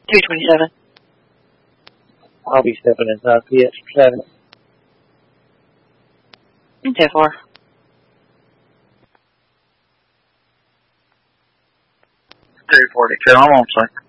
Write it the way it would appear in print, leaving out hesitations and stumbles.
227. I'll be stepping inside PS for 7. Okay, 4. 342, I'm on site.